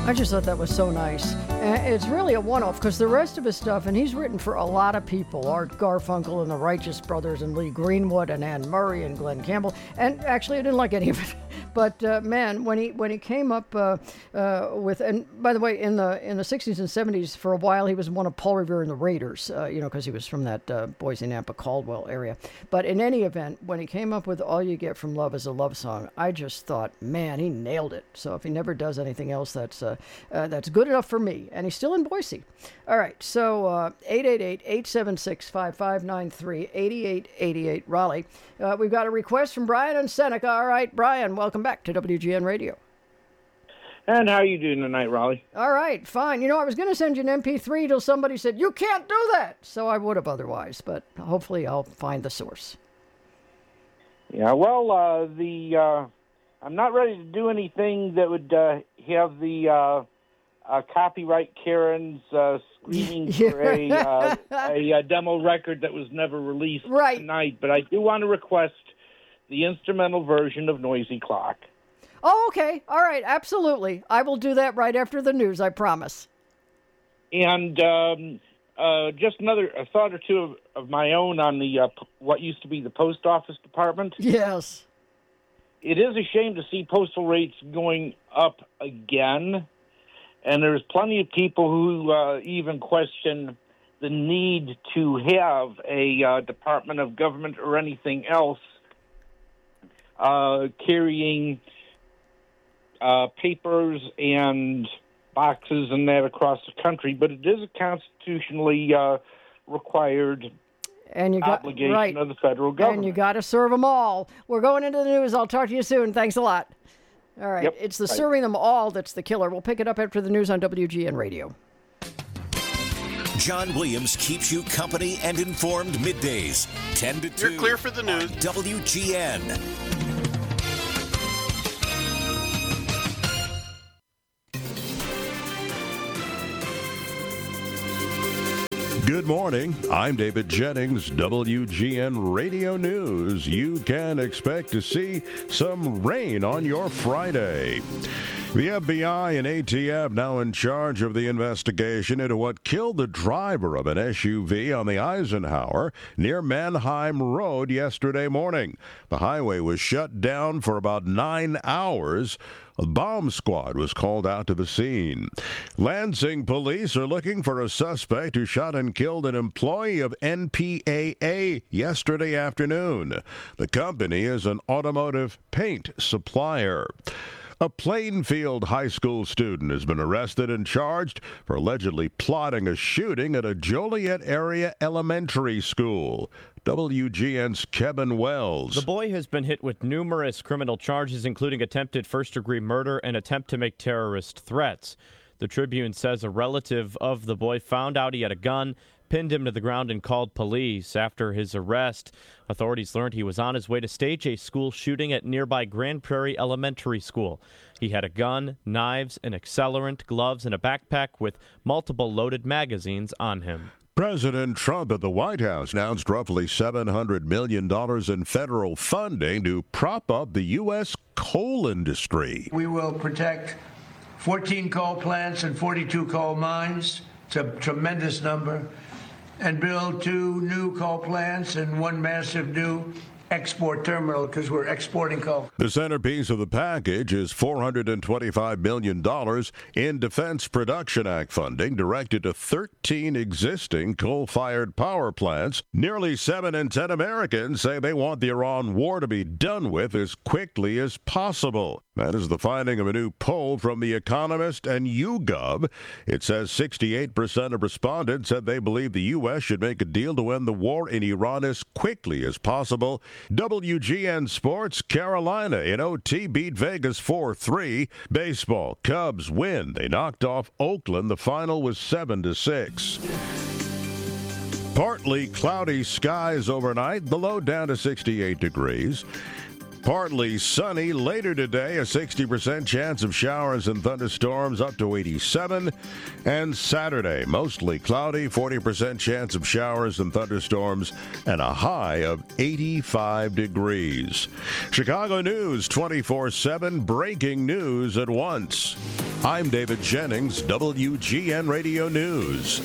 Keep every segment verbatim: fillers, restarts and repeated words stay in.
I just thought that was so nice. And it's really a one-off because the rest of his stuff, and he's written for a lot of people, Art Garfunkel and the Righteous Brothers and Lee Greenwood and Ann Murray and Glenn Campbell. And actually, I didn't like any of it. But uh, man, when he when he came up uh, uh, with, and by the way, in the in the sixties and seventies, for a while he was one of Paul Revere and the Raiders, uh, you know, because he was from that uh, Boise, Nampa, Caldwell area. But in any event, when he came up with "All You Get from Love Is a Love Song," I just thought, man, he nailed it. So if he never does anything else, that's uh, uh, that's good enough for me. And he's still in Boise. All right, so uh, eight eight eight, eight seven six, five five nine three, eight eight eight eight, Raleigh. Uh, we've got a request from Brian and Seneca. All right, Brian, welcome back to W G N Radio. And how are you doing tonight, Raleigh? All right, fine. You know, I was going to send you an M P three till somebody said, you can't do that. So I would have otherwise, but hopefully I'll find the source. Yeah, well, uh, the uh, I'm not ready to do anything that would uh, have the uh, uh, copyright Karens uh, screaming for a, uh, a, a demo record that was never released right. tonight, but I do want to request the instrumental version of Noisy Clock. Oh, okay. All right. Absolutely. I will do that right after the news, I promise. And um, uh, just another a thought or two of, of my own on the uh, what used to be the post office department. Yes. It is a shame to see postal rates going up again. And there's plenty of people who uh, even question the need to have a uh, Department of Government or anything else uh, carrying uh, papers and boxes and that across the country. But it is a constitutionally uh, required and you got, obligation right. of the federal government. And you got to serve them all. We're going into the news. I'll talk to you soon. Thanks a lot. All right. Yep. It's the right. serving them all that's the killer. We'll pick it up after the news on W G N Radio. John Williams keeps you company and informed middays, ten to two. You're clear for the news. W G N. Good morning. I'm David Jennings, W G N Radio News. You can expect to see some rain on your Friday. The F B I and A T F now in charge of the investigation into what killed the driver of an S U V on the Eisenhower near Mannheim Road yesterday morning. The highway was shut down for about nine hours. A bomb squad was called out to the scene. Lansing police are looking for a suspect who shot and killed an employee of N P A A yesterday afternoon. The company is an automotive paint supplier. A Plainfield high school student has been arrested and charged for allegedly plotting a shooting at a Joliet area elementary school. W G N's Kevin Wells. The boy has been hit with numerous criminal charges, including attempted first-degree murder and attempt to make terrorist threats. The Tribune says a relative of the boy found out he had a gun, pinned him to the ground, and called police. After his arrest, authorities learned he was on his way to stage a school shooting at nearby Grand Prairie Elementary School. He had a gun, knives, an accelerant, gloves, and a backpack with multiple loaded magazines on him. President Trump at the White House announced roughly seven hundred million dollars in federal funding to prop up the U S coal industry. We will protect fourteen coal plants and forty-two coal mines. It's a tremendous number. And build two new coal plants and one massive new export terminal because we're exporting coal. The centerpiece of the package is four hundred twenty-five million dollars in Defense Production Act funding directed to thirteen existing coal-fired power plants. Nearly seven in ten Americans say they want the Iran war to be done with as quickly as possible. That is the finding of a new poll from The Economist and YouGov. It says sixty-eight percent of respondents said they believe the U S should make a deal to end the war in Iran as quickly as possible. W G N Sports, Carolina in O T beat Vegas four three. Baseball, Cubs win. They knocked off Oakland. The final was seven to six. Partly cloudy skies overnight. The low down to sixty-eight degrees. Partly sunny later today, a sixty percent chance of showers and thunderstorms up to eighty-seven. And Saturday, mostly cloudy, forty percent chance of showers and thunderstorms, and a high of eighty-five degrees. Chicago News twenty-four seven, breaking news at once. I'm David Jennings, W G N Radio News.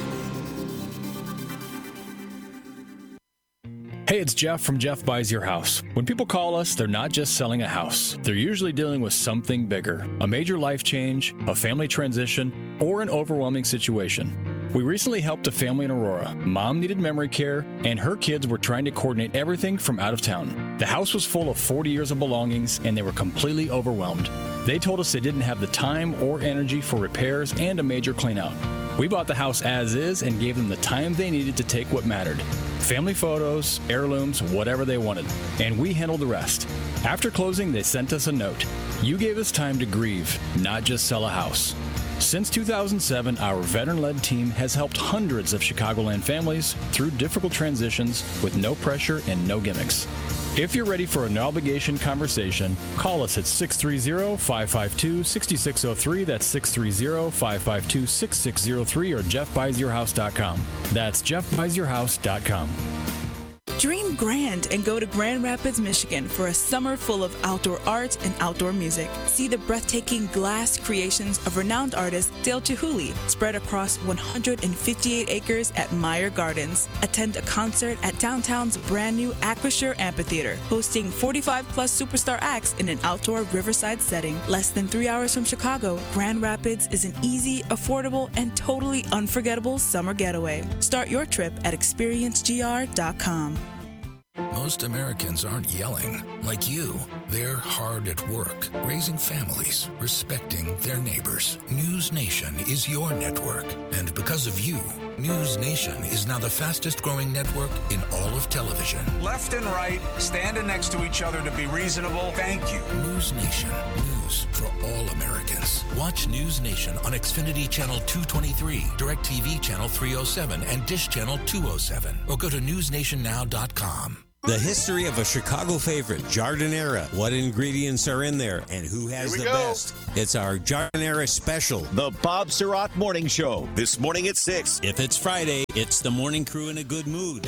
Hey, it's Jeff from Jeff Buys Your House. When people call us, they're not just selling a house. They're usually dealing with something bigger, a major life change, a family transition, or an overwhelming situation. We recently helped a family in Aurora. Mom needed memory care, and her kids were trying to coordinate everything from out of town. The house was full of forty years of belongings, and they were completely overwhelmed. They told us they didn't have the time or energy for repairs and a major cleanout. We bought the house as is and gave them the time they needed to take what mattered. Family photos, heirlooms, whatever they wanted. And we handled the rest. After closing, they sent us a note. You gave us time to grieve, not just sell a house. Since two thousand seven, our veteran-led team has helped hundreds of Chicagoland families through difficult transitions with no pressure and no gimmicks. If you're ready for a no-obligation conversation, call us at six three zero, five five two, six six zero three. That's six three zero, five five two, six six zero three or jeff buys your house dot com. That's jeff buys your house dot com. Dream grand and go to Grand Rapids, Michigan for a summer full of outdoor art and outdoor music. See the breathtaking glass creations of renowned artist Dale Chihuly spread across one hundred fifty-eight acres at Meyer Gardens. Attend a concert at downtown's brand new Acrisure Amphitheater, hosting forty-five plus superstar acts in an outdoor riverside setting. Less than three hours from Chicago, Grand Rapids is an easy, affordable, and totally unforgettable summer getaway. Start your trip at experience g r dot com. Most Americans aren't yelling like you. They're hard at work, raising families, respecting their neighbors. News Nation is your network. And because of you, News Nation is now the fastest growing network in all of television. Left and right, standing next to each other to be reasonable. Thank you. News Nation. News for all Americans. Watch News Nation on Xfinity Channel two twenty-three, DirecTV Channel three oh seven, and Dish Channel two oh seven. Or go to news nation now dot com. The history of a Chicago favorite, Giardiniera. What ingredients are in there and who has the go. best? It's our Giardiniera special. The Bob Surratt Morning Show. This morning at six. If it's Friday, it's the morning crew in a good mood.